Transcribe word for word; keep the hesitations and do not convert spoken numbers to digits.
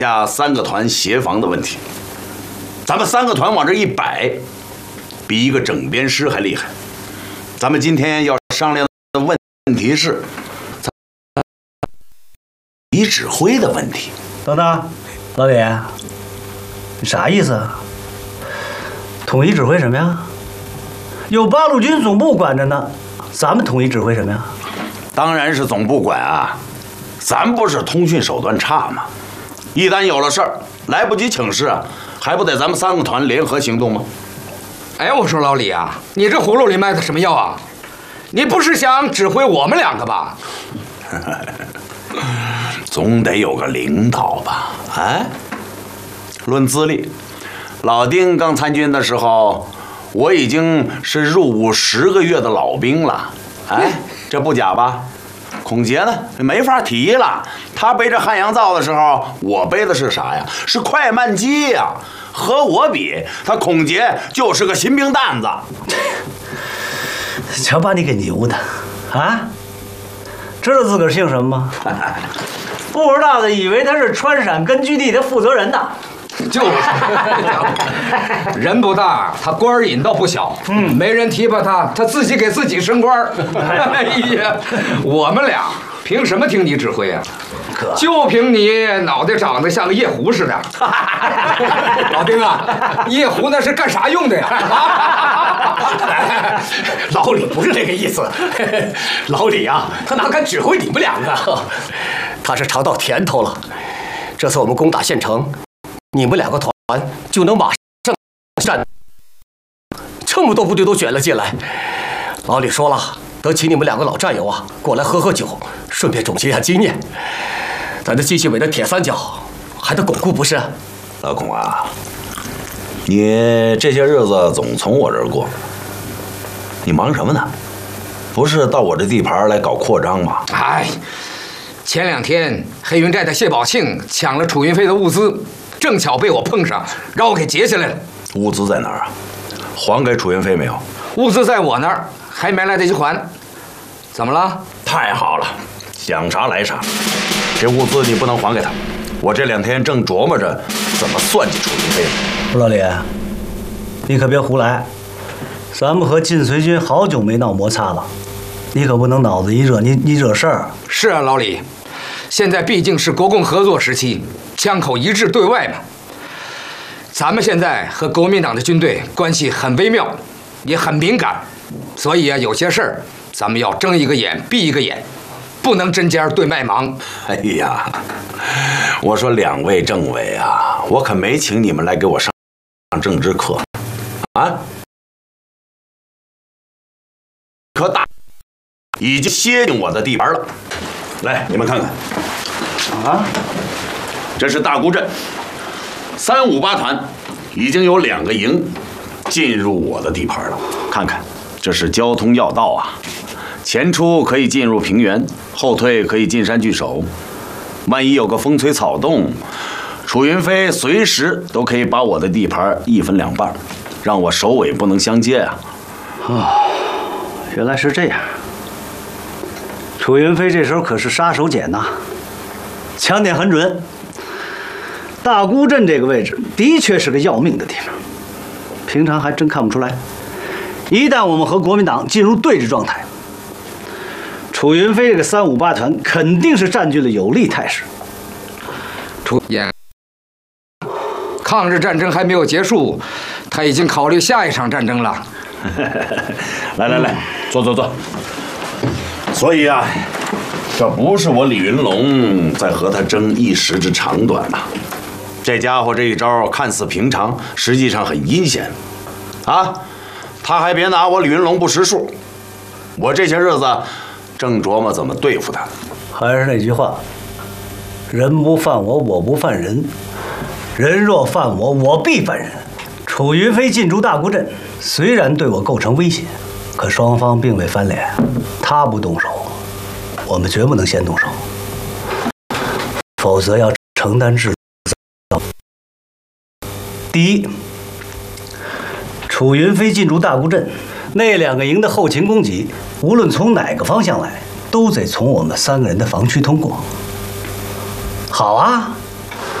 下三个团协防的问题。咱们三个团往这一摆，比一个整编师还厉害。咱们今天要商量的问题是李指挥的问题。 等等，老李，你啥意思啊？统一指挥什么呀？有八路军总部管着呢，咱们统一指挥什么呀？ 当然是总部管啊，咱不是通讯手段差吗？一旦有了事儿，来不及请示啊，还不得咱们三个团联合行动吗？ 哎，我说老李啊，你这葫芦里卖的什么药啊？你不是想指挥我们两个吧？ 总得有个领导吧？哎，论资历，老丁刚参军的时候，我已经是入伍十个月的老兵了。哎，这不假吧？孔杰呢，没法提了。他背着汉阳造的时候，我背的是啥呀？是快慢机呀。和我比，他孔杰就是个新兵蛋子。 瞧把你给牛的啊！知道自个儿姓什么吗？不知道的以为他是川陕根据地的负责人呢。 就是，人不大，他官儿瘾倒不小。嗯，没人提拔他，他自己给自己升官儿。哎呀，我们俩凭什么听你指挥啊？就凭你脑袋长得像个夜壶似的。老丁啊，夜壶那是干啥用的呀？ 老李不是这个意思，老李啊，他哪敢指挥你们两个？他是尝到甜头了。这次我们攻打县城，你们两个团就能马上战，这么多部队都卷了进来。老李说了，得请你们两个老战友啊过来喝喝酒，顺便总结一下经验。咱这纪纪委的铁三角还得巩固，不是？ 老孔啊，你这些日子总从我这儿过，你忙什么呢？不是到我这地盘来搞扩张吗？ 哎，前两天黑云寨的谢宝庆抢了楚云飞的物资，正巧被我碰上，让我给截下来了。 物资在哪儿啊？还给楚云飞没有？ 物资在我那儿，还没来得及还。怎么了？ 太好了，想啥来啥。这物资你不能还给他，我这两天正琢磨着怎么算计楚云飞。 不，老李，你可别胡来，咱们和晋绥军好久没闹摩擦了，你可不能脑子一热，你你惹事儿。 是啊，老李，现在毕竟是国共合作时期，枪口一致对外嘛。咱们现在和国民党的军队关系很微妙，也很敏感，所以啊，有些事儿咱们要睁一个眼闭一个眼，不能针尖对麦芒。 哎呀，我说两位政委啊，我可没请你们来给我上上政治课啊！可打已经歇进我的地盘了。来，你们看看啊，这是大沽镇三五八团，已经有两个营进入我的地盘了。看看，这是交通要道啊，前出可以进入平原，后退可以进山据守。万一有个风吹草动，楚云飞随时都可以把我的地盘一分两半，让我首尾不能相接啊！ 啊，原来是这样。楚云飞这时候可是杀手锏呐，枪点很准。大沽镇这个位置的确是个要命的地方，平常还真看不出来。一旦我们和国民党进入对峙状态，楚云飞这个三五八团肯定是占据了有利态势。 楚眼，抗日战争还没有结束，他已经考虑下一场战争了。 来来来，坐坐坐。所以啊，这不是我李云龙在和他争一时之长短呐、啊。这家伙这一招看似平常，实际上很阴险啊！他还别拿我李云龙不识数。我这些日子正琢磨怎么对付他。 还是那句话，人不犯我，我不犯人；人若犯我，我必犯人。楚云飞进驻大沽镇，虽然对我构成威胁，可双方并未翻脸。他不动手，我们绝不能先动手，否则要承担制造。第一，楚云飞进驻大沽镇，那两个营的后勤供给，无论从哪个方向来，都得从我们三个人的防区通过。好啊，